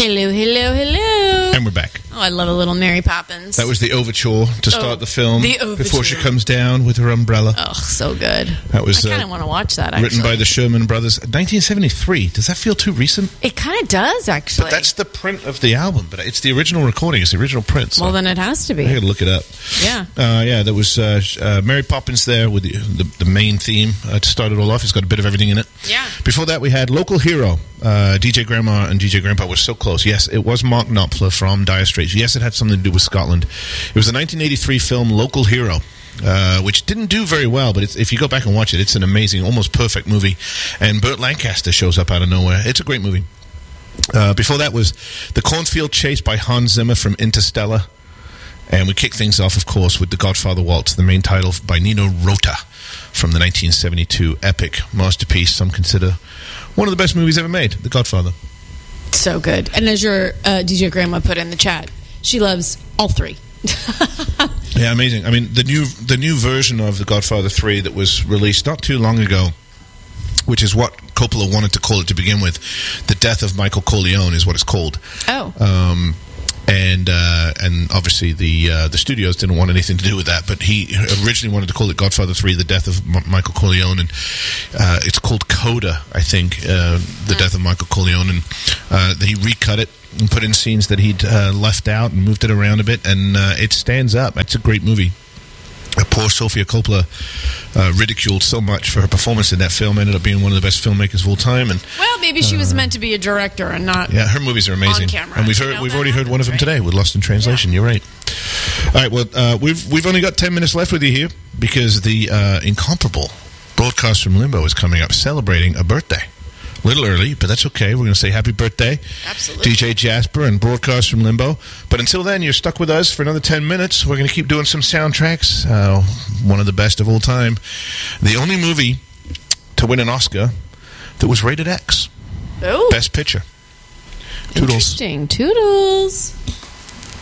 Hello, hello, hello. And we're back. Oh, I love a little Mary Poppins. That was the overture to start the film. The overture. Before she comes down with her umbrella. Oh, so good. That was I kind of want to watch that, actually. written by the Sherman Brothers. 1973. Does that feel too recent? It kind of does, actually. But that's the print of the album. But it's the original recording. It's the original print. So well, then it has to be. I got to look it up. Yeah. Yeah, there was Mary Poppins there with the main theme to start it all off. It's got a bit of everything in it. Yeah. Before that, we had Local Hero. DJ Grandma and DJ Grandpa were so close. Yes, it was Mark Knopfler from Dire Straits. Yes, it had something to do with Scotland. It was the 1983 film Local Hero, which didn't do very well, but if you go back and watch it, it's an amazing, almost perfect movie. And Burt Lancaster shows up out of nowhere. It's a great movie. Before that was The Cornfield Chase by Hans Zimmer from Interstellar. And we kick things off, of course, with The Godfather Waltz, the main title by Nino Rota from the 1972 epic masterpiece. Some consider one of the best movies ever made, The Godfather. So good. And as your DJ Grandma put in the chat, she loves all three. Yeah, amazing. I mean, the new version of The Godfather 3 that was released not too long ago, which is what Coppola wanted to call it to begin with, The Death of Michael Corleone is what it's called. Oh. And obviously the studios didn't want anything to do with that, but he originally wanted to call it Godfather 3, The Death of Michael Corleone, and it's called Coda, I think, The Death of Michael Corleone, and he recut it and put in scenes that he'd left out and moved it around a bit, and it stands up. It's a great movie. Poor Sofia Coppola, ridiculed so much for her performance in that film, ended up being one of the best filmmakers of all time. And well, maybe she was meant to be a director and not. Yeah, her movies are amazing. On camera. And we've already heard one of them today with Lost in Translation. Yeah. You're right. All right, well, we've only got 10 minutes left with you here because the incomparable Broadcast from Limbo is coming up, celebrating a birthday. A little early, but that's okay. We're going to say happy birthday. Absolutely. DJ Jasper and Broadcast from Limbo. But until then, you're stuck with us for another 10 minutes. We're going to keep doing some soundtracks. One of the best of all time. The only movie to win an Oscar that was rated X. Oh. Best Picture. Toodles. Interesting. Toodles.